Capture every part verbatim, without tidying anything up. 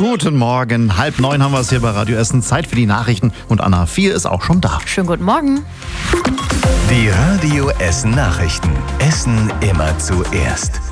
Guten Morgen, halb neun haben wir es hier bei Radio Essen. Zeit für die Nachrichten und Anna vier ist auch schon da. Schönen guten Morgen. Die Radio Essen Nachrichten. Essen immer zuerst.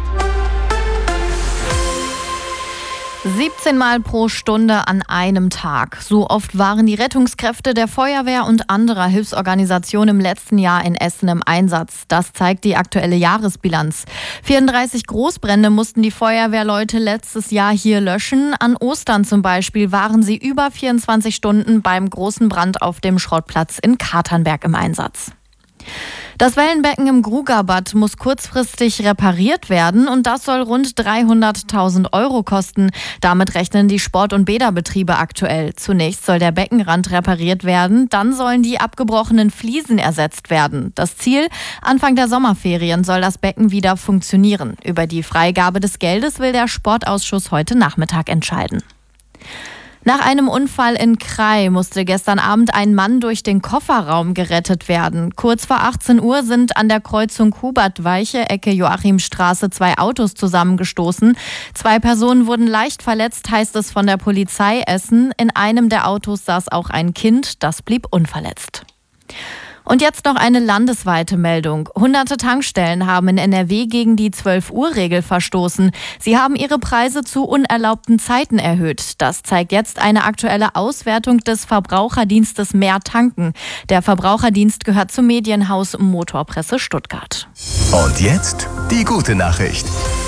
siebzehn Mal pro Stunde an einem Tag. So oft waren die Rettungskräfte der Feuerwehr und anderer Hilfsorganisationen im letzten Jahr in Essen im Einsatz. Das zeigt die aktuelle Jahresbilanz. vierunddreißig Großbrände mussten die Feuerwehrleute letztes Jahr hier löschen. An Ostern zum Beispiel waren sie über vierundzwanzig Stunden beim großen Brand auf dem Schrottplatz in Katernberg im Einsatz. Das Wellenbecken im Grugerbad muss kurzfristig repariert werden und das soll rund dreihunderttausend Euro kosten. Damit rechnen die Sport- und Bäderbetriebe aktuell. Zunächst soll der Beckenrand repariert werden, dann sollen die abgebrochenen Fliesen ersetzt werden. Das Ziel: Anfang der Sommerferien soll das Becken wieder funktionieren. Über die Freigabe des Geldes will der Sportausschuss heute Nachmittag entscheiden. Nach einem Unfall in Krai musste gestern Abend ein Mann durch den Kofferraum gerettet werden. Kurz vor achtzehn Uhr sind an der Kreuzung Hubert-Weiche, Ecke Joachimstraße, zwei Autos zusammengestoßen. Zwei Personen wurden leicht verletzt, heißt es von der Polizei Essen. In einem der Autos saß auch ein Kind, das blieb unverletzt. Und jetzt noch eine landesweite Meldung. Hunderte Tankstellen haben in N R W gegen die zwölf-Uhr-Regel verstoßen. Sie haben ihre Preise zu unerlaubten Zeiten erhöht. Das zeigt jetzt eine aktuelle Auswertung des Verbraucherdienstes Mehr Tanken. Der Verbraucherdienst gehört zum Medienhaus Motorpresse Stuttgart. Und jetzt die gute Nachricht.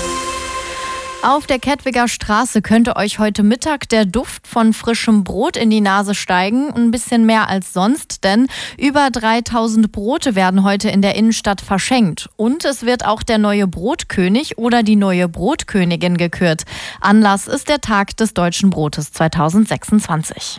Auf der Kettwiger Straße könnte euch heute Mittag der Duft von frischem Brot in die Nase steigen. Ein bisschen mehr als sonst, denn über dreitausend Brote werden heute in der Innenstadt verschenkt. Und es wird auch der neue Brotkönig oder die neue Brotkönigin gekürt. Anlass ist der Tag des deutschen Brotes zweitausendsechsundzwanzig.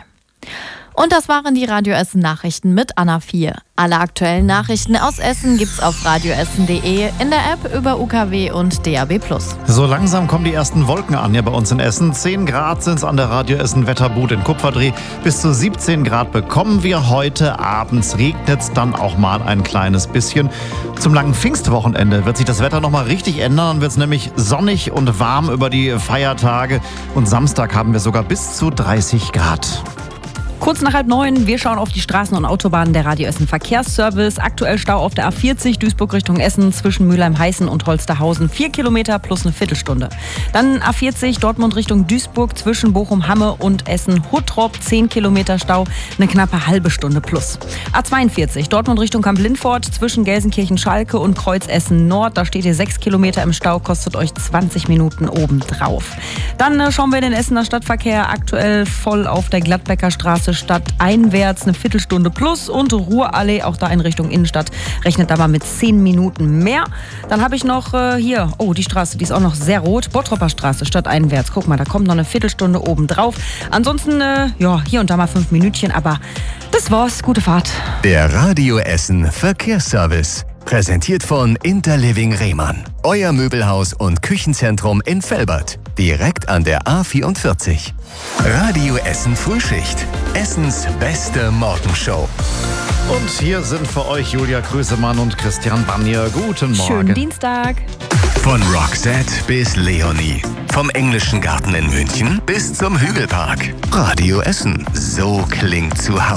Und das waren die Radio Essen Nachrichten mit Anna vier. Alle aktuellen Nachrichten aus Essen gibt's auf radioessen punkt de, in der App, über U K W und D A B plus. So langsam kommen die ersten Wolken an hier bei uns in Essen. zehn Grad sind es an der Radio Essen Wetterbude in Kupferdreh. Bis zu siebzehn Grad bekommen wir heute. Abends regnet es dann auch mal ein kleines bisschen. Zum langen Pfingstwochenende wird sich das Wetter nochmal richtig ändern. Dann wird es nämlich sonnig und warm über die Feiertage. Und Samstag haben wir sogar bis zu dreißig Grad. Kurz nach halb neun, wir schauen auf die Straßen und Autobahnen der Radio Essen Verkehrsservice. Aktuell Stau auf der A vierzig, Duisburg Richtung Essen, zwischen Mülheim-Heißen und Holsterhausen. Vier Kilometer plus eine Viertelstunde. Dann A vierzig, Dortmund Richtung Duisburg, zwischen Bochum-Hamme und Essen-Huttrop. Zehn Kilometer Stau, eine knappe halbe Stunde plus. A zweiundvierzig, Dortmund Richtung Kamp-Lindfort, zwischen Gelsenkirchen-Schalke und Kreuz-Essen-Nord. Da steht ihr sechs Kilometer im Stau, kostet euch zwanzig Minuten obendrauf. Dann äh, schauen wir in den Essener Stadtverkehr. Aktuell voll auf der Gladbecker Straße stadteinwärts, eine Viertelstunde plus, und Ruhrallee, auch da in Richtung Innenstadt, rechnet aber mit zehn Minuten mehr. Dann habe ich noch äh, hier, oh, die Straße, die ist auch noch sehr rot, Bottropper Straße, stadteinwärts. Guck mal, da kommt noch eine Viertelstunde oben drauf. Ansonsten, äh, ja, hier und da mal fünf Minütchen, aber das war's. Gute Fahrt. Der Radio Essen Verkehrsservice. Präsentiert von Interliving Rehmann. Euer Möbelhaus und Küchenzentrum in Velbert. Direkt an der A vierundvierzig. Radio Essen Frühschicht. Essens beste Morgenshow. Und hier sind für euch Julia Krüsemann und Christian Bannier. Guten Morgen. Schönen Dienstag. Von Roxette bis Leonie. Vom Englischen Garten in München bis zum Hügelpark. Radio Essen. So klingt zu Hause.